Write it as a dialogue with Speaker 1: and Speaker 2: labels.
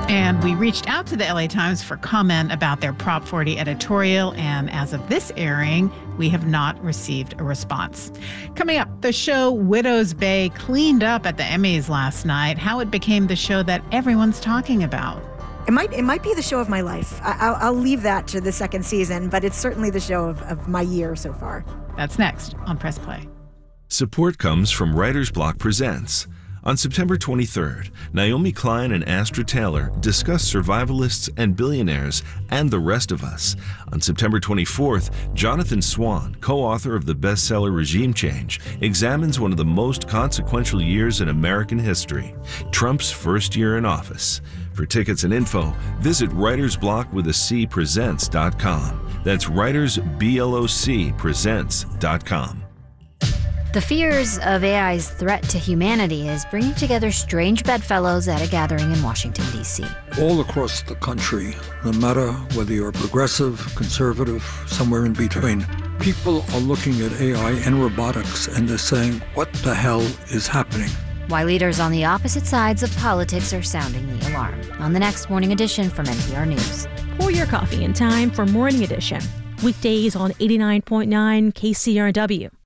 Speaker 1: And we reached out to the LA Times for comment about their Prop 40 editorial, and as of this airing, we have not received a response. Coming up, the show Widow's Bay cleaned up at the Emmys last night, how it became the show that everyone's talking about.
Speaker 2: It might be the show of my life. I'll leave that to the second season, but it's certainly the show of my year so far.
Speaker 1: That's next on Press Play.
Speaker 3: Support comes from Writer's Block Presents. On September 23rd, Naomi Klein and Astra Taylor discuss survivalists and billionaires and the rest of us. On September 24th, Jonathan Swan, co-author of the bestseller Regime Change, examines one of the most consequential years in American history, Trump's first year in office. For tickets and info, visit writersblock.presents.com. That's writersblocpresents.com.
Speaker 4: The fears of AI's threat to humanity is bringing together strange bedfellows at a gathering in Washington, D.C.
Speaker 5: All across the country, no matter whether you're progressive, conservative, somewhere in between, people are looking at AI and robotics and they're saying, what the hell is happening?
Speaker 4: Why leaders on the opposite sides of politics are sounding the alarm. On the next Morning Edition from NPR News.
Speaker 6: Pour your coffee in time for Morning Edition. Weekdays on 89.9 KCRW.